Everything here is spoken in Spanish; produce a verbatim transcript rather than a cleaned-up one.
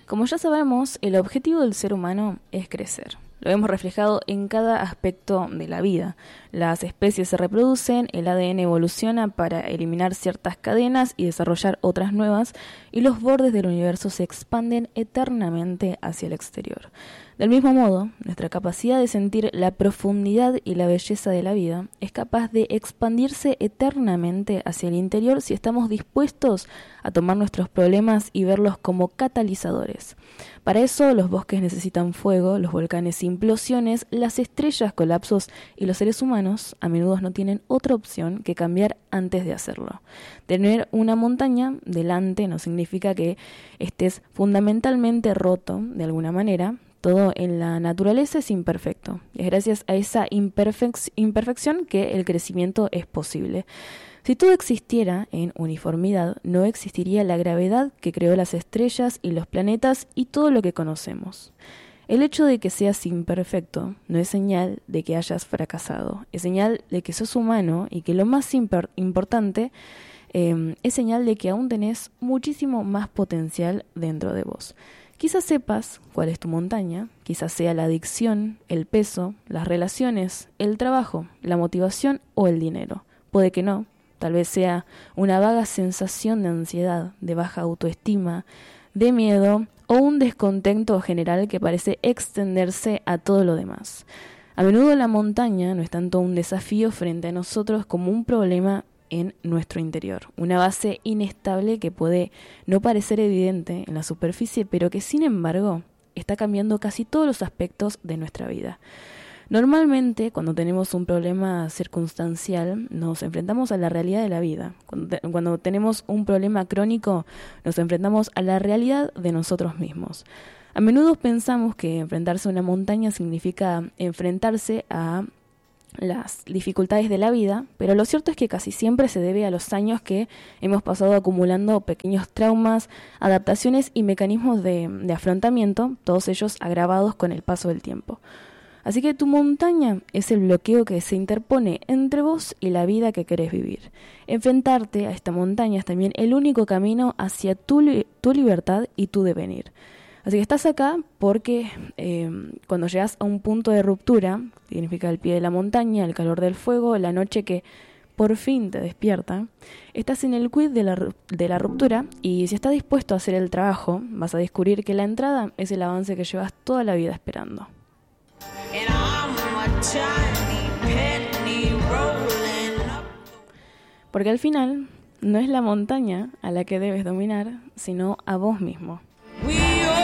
Como ya sabemos, el objetivo del ser humano es crecer. Lo vemos reflejado en cada aspecto de la vida. Las especies se reproducen, el A D N evoluciona para eliminar ciertas cadenas y desarrollar otras nuevas, y los bordes del universo se expanden eternamente hacia el exterior. Del mismo modo, nuestra capacidad de sentir la profundidad y la belleza de la vida es capaz de expandirse eternamente hacia el interior si estamos dispuestos a tomar nuestros problemas y verlos como catalizadores. Para eso, los bosques necesitan fuego, los volcanes implosiones, las estrellas colapsos, y los seres humanos a menudo no tienen otra opción que cambiar antes de hacerlo. Tener una montaña delante no significa que estés fundamentalmente roto de alguna manera. Todo en la naturaleza es imperfecto. Es gracias a esa imperfec- imperfección que el crecimiento es posible. Si todo existiera en uniformidad, no existiría la gravedad que creó las estrellas y los planetas y todo lo que conocemos. El hecho de que seas imperfecto no es señal de que hayas fracasado. Es señal de que sos humano y que lo más imper- importante eh, es señal de que aún tenés muchísimo más potencial dentro de vos. Quizás sepas cuál es tu montaña, quizás sea la adicción, el peso, las relaciones, el trabajo, la motivación o el dinero. Puede que no, tal vez sea una vaga sensación de ansiedad, de baja autoestima, de miedo o un descontento general que parece extenderse a todo lo demás. A menudo la montaña no es tanto un desafío frente a nosotros como un problema en nuestro interior, una base inestable que puede no parecer evidente en la superficie, pero que sin embargo está cambiando casi todos los aspectos de nuestra vida. Normalmente, cuando tenemos un problema circunstancial, nos enfrentamos a la realidad de la vida. Cuando, te- cuando tenemos un problema crónico, nos enfrentamos a la realidad de nosotros mismos. A menudo pensamos que enfrentarse a una montaña significa enfrentarse a las dificultades de la vida, pero lo cierto es que casi siempre se debe a los años que hemos pasado acumulando pequeños traumas, adaptaciones y mecanismos de, de afrontamiento, todos ellos agravados con el paso del tiempo. Así que tu montaña es el bloqueo que se interpone entre vos y la vida que querés vivir. Enfrentarte a esta montaña es también el único camino hacia tu, li- tu libertad y tu devenir. Así que estás acá porque eh, cuando llegas a un punto de ruptura, significa el pie de la montaña, el calor del fuego, la noche que por fin te despierta, estás en el quid de la, ru- de la ruptura, y si estás dispuesto a hacer el trabajo, vas a descubrir que la entrada es el avance que llevas toda la vida esperando. Porque al final no es la montaña a la que debes dominar, sino a vos mismo.